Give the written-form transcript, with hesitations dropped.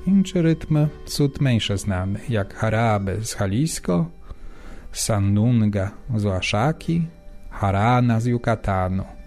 Incze rytmy cud mniejsze znamy, jak Harabe z Jalisco, Sandunga z Oaxaki, Jarana z Yucatanu.